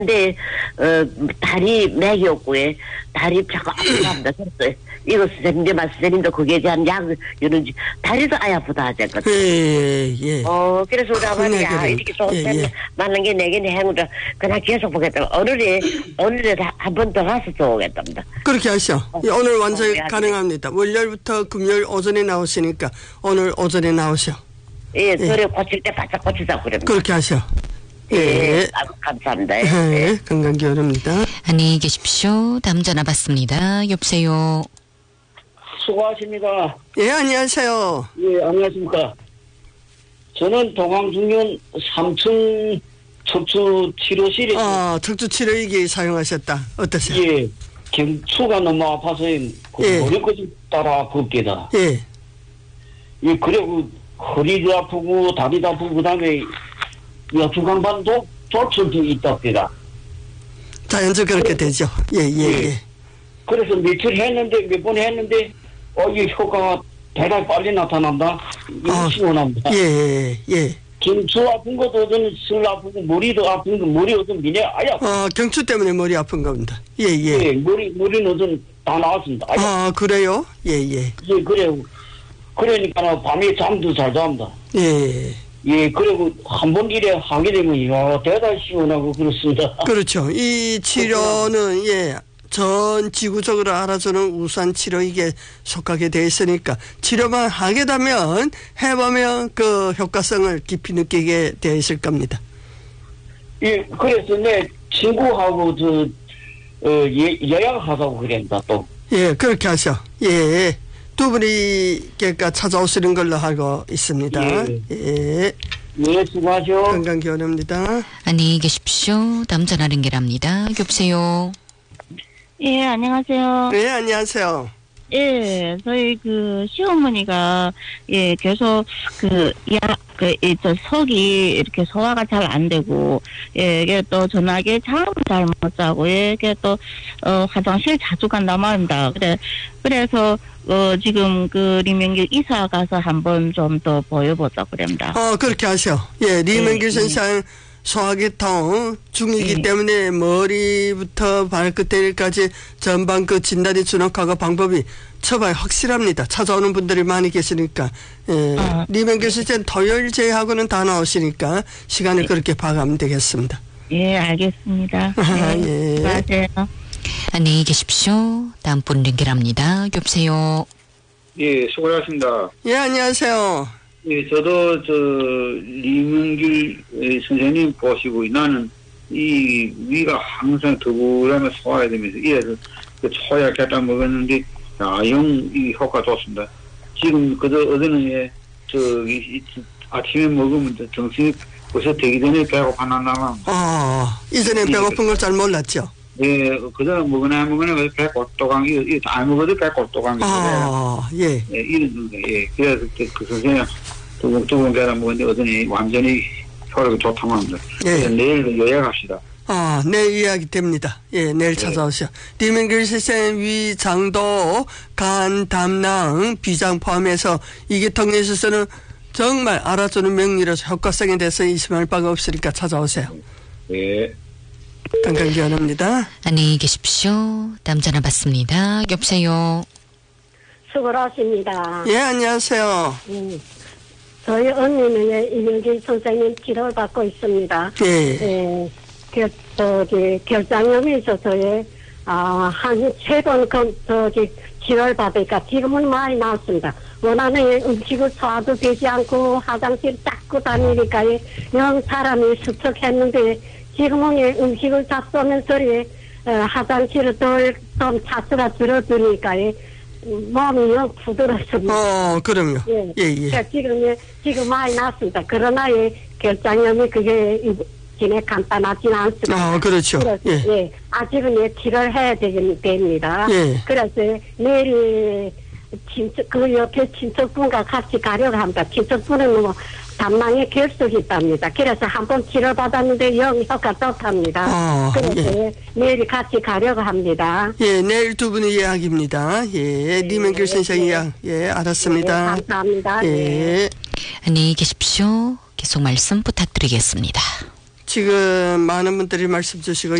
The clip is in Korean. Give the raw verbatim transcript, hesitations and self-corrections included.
근데 어 다리 맥이 없고에 다리 자꾸 아프답니다. 그래서 이거 선생님들 선생님도 거기에 대한 약 이런지 다리도 아예 아프다 하잖거든. 예, 예. 어 그래서 우리가 말이야 이렇게 좋은 예, 예, 예. 많은 게 내게 행으로 그냥 계속 보겠다. 오늘에 오늘에 한 번 더 가서 또 오겠답니다. 그렇게 하시오. 어, 예, 오늘 완전히 어, 가능합니다. 월요일부터 금요일 오전에 나오시니까 오늘 오전에 나오시오. 예, 그래 고칠 때 바짝 고치자고 그럽니다. 그렇게 하시오. 예, 예. 아주 감사합니다. 예, 예. 건강기원입니다. 안녕히 계십시오. 다음 전화 받습니다. 여보세요. 수고하십니다. 예, 안녕하세요. 예, 안녕하십니까. 저는 동항중년 삼 층 척추 치료실에 아, 척추 치료기기 사용하셨다. 어떠세요? 예, 경추가 너무 아파서 그 예. 머리까지 따라 붓게다. 예. 예, 그리고 허리도 아프고 다리도 아프고 그다음에 여주강반도 조출도 있답니다. 자연적 그렇게 되죠. 예, 예, 예. 그래서 며칠 했는데 몇 번 했는데 어, 이 효과가 대단히 빨리 나타난다. 이거 아, 시원합니다. 예, 예, 예. 김수 아픈 것도 어떤 슬 아프고 머리도 아픈 거 머리 어떤 미네 아예 아프. 어, 경추 때문에 머리 아픈 겁니다. 예, 예. 예, 머리 머리는 어떤 다 나왔습니다. 아예. 아, 그래요? 예, 예. 예, 그래. 그러니까 밤에 잠도 잘 잡니다. 예. 예, 그리고 한 번 이래 하게 되면 야 대단히 시원하고 그렇습니다. 그렇죠. 이 치료는 예, 전 지구적으로 알아주는 우수한 치료이게 속하게 돼 있으니까 치료만 하게 되면 해보면 그 효과성을 깊이 느끼게 돼 있을 겁니다. 예, 그래서 내 친구하고 저 어, 예, 여행하자고 그랬다 또. 예, 그렇게 하셔. 예. 두 분이 그러니까 찾아오시는 걸로 하고 있습니다. 예. 예. 예, 수고하쇼. 건강기원입니다. 안녕히 계십시오. 다음 전화 연결합니다. 여보세요. 예, 안녕하세요. 네, 안녕하세요. 예, 저희 그 시어머니가 예 계속 그 야 그 이 저 속이 이렇게 소화가 잘 안 되고 예 이게 또 전화기에 잠을 잘 못 자고 예 이게 또 어 화장실 자주 간단 말입니다. 그래 그래서 어 지금 그 리명길 이사 가서 한번 좀 더 보여보자 그럽니다. 어, 그렇게 하셔. 예, 리명길 예, 선생 소화계통 중이기 예. 때문에 머리부터 발끝까지 전반 그 진단이 주목하고 방법이 처방이 확실합니다. 찾아오는 분들이 많이 계시니까. 예. 아. 리명길 선생 토요일 제하고는 다 나오시니까 시간을 예. 그렇게 봐가면 되겠습니다. 예, 알겠습니다. 아, 네, 예. 수고하세요. 안녕히 계십시오. 다음 분 연결합니다. 여보세요. 예, 수고하셨습니다. 예, 안녕하세요. 예, 저도 저 리문길 선생님 보시고 나는 이 위가 항상 더부라면 소화가 되면서 이래서 그 초약 갖다 먹었는데 영 이 효과 좋습니다. 지금 그저 어제는 예, 저기 아침에 먹으면 정신이 벌써 되기 전에 배고파 난다만. 아, 이전엔 배고픈 걸 잘 몰랐죠. 예, 그저 먹으나 먹으나 배 골도강 이 안 먹어도 배 골도강. 아, 예. 예, 이런 거, 예. 그래서 그, 그 선생님, 두 번, 두 번 계란 먹었는데, 어전히 완전히 효력이 좋다고 합니다. 예. 그래서 내일 요약합시다. 아, 내일 이야기 됩니다. 예, 내일 찾아오시오. 리명길 선생 위, 장도, 간, 담낭, 비장 포함해서 이계통에 있어서는 정말 알아주는 명리로서 효과성에 대해서 의심할 바가 없으니까 찾아오세요. 예. 건강기원입니다. 안녕히 계십시오. 다음 전화 받습니다. 여보세요. 수고하십니다. 예, 안녕하세요. 음, 저희 언니는 이명길 선생님 치료를 받고 있습니다. 예. 예, 겨, 저기, 결장염이 있어서, 아, 한 세 번, 그, 저기, 치료를 받으니까 지금은 많이 나았습니다. 원하는 음식을 소화도 되지 않고 화장실 닦고 다니니까, 영 사람이 수척했는데, 지금은 음식을 다 쏘면서, 어, 화장실을 덜, 좀 차수가 줄어드니까, 몸이 영 부드럽습니다. 어, 그럼요. 예, 예, 예. 그러니까 지금, 지금 많이 났습니다. 그러나, 예, 결장염이 그게, 진에 간단하지는 않습니다. 아, 그렇죠. 그래서, 예. 예, 아직은 예, 치료를 해야 되긴 됩니다. 예. 그래서 내일, 친척, 그 옆에 친척분과 같이 가려고 합니다. 친척분은 뭐, 담낭에 결석이 있답니다. 그래서 한번 치료받았는데 영 효과 좋답니다. 아, 그래서 예. 예, 내일 같이 가려고 합니다. 예, 내일 두 분의 이야기입니다. 예, 리명길 선생 이야기. 예, 알았습니다. 네, 감사합니다. 예. 네. 안녕히 계십시오. 계속 말씀 부탁드리겠습니다. 지금 많은 분들이 말씀 주시고